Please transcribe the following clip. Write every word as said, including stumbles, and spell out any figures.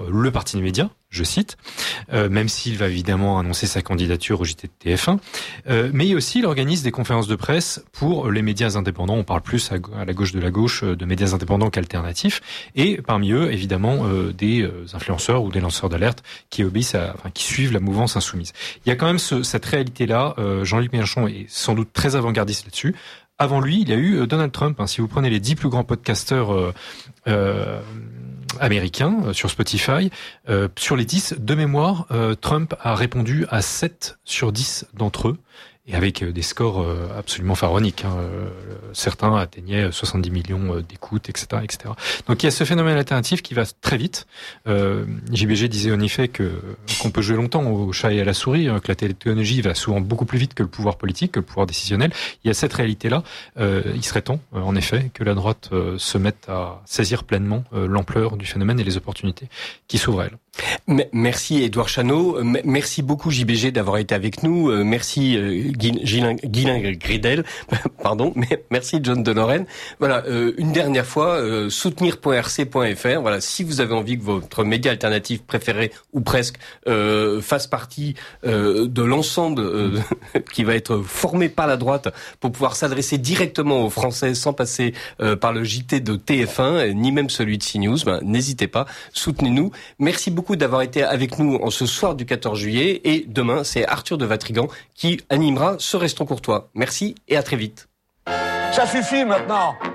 le parti des médias, je cite, euh, même s'il va évidemment annoncer sa candidature au J T de T F un, euh, mais aussi il organise des conférences de presse pour les médias indépendants. On parle plus à, à la gauche de la gauche de médias indépendants qu'alternatifs, et parmi eux, évidemment, euh, des euh, influenceurs ou des lanceurs d'alerte qui obéissent à, enfin, qui suivent la mouvance insoumise. Il y a quand même ce, cette réalité-là. Euh, Jean-Luc Mélenchon est sans doute très avant-gardiste là-dessus. Avant lui, il y a eu Donald Trump. Hein. Si vous prenez les dix plus grands podcasteurs euh, euh, américains euh, sur Spotify, euh, sur les dix, de mémoire, euh, Trump a répondu à sept sur dix d'entre eux, et avec des scores euh, absolument pharaoniques. Hein. Euh, certains atteignaient soixante-dix millions d'écoutes, et cetera, et cetera. Donc il y a ce phénomène alternatif qui va très vite. Euh, J B G disait en effet que qu'on peut jouer longtemps au chat et à la souris, hein, que la technologie va souvent beaucoup plus vite que le pouvoir politique, que le pouvoir décisionnel. Il y a cette réalité-là. Euh, il serait temps, euh, en effet, que la droite euh, se mette à saisir pleinement euh, l'ampleur du phénomène et les opportunités qui s'ouvrent à elle. Merci Édouard Chano, merci beaucoup J B G d'avoir été avec nous, merci Guylain Gridel, pardon, merci John de Lorraine. Voilà, euh, une dernière fois, euh, soutenir point r c point f r. Voilà, si vous avez envie que votre média alternatif préféré ou presque euh, fasse partie euh, de l'ensemble euh, qui va être formé par la droite pour pouvoir s'adresser directement aux Français sans passer euh, par le J T de T F un, ni même celui de CNews, ben, n'hésitez pas, soutenez-nous. Merci beaucoup d'avoir été avec nous en ce soir du quatorze juillet, et demain c'est Arthur de Vatrigan qui animera ce Restons Courtois. Merci et à très vite. Ça suffit maintenant.